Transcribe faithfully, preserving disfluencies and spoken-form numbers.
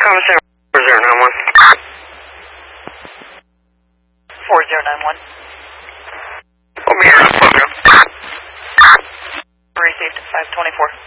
Commissary four zero nine one. four zero nine one. We'll be here in four zero. Received five twenty-four.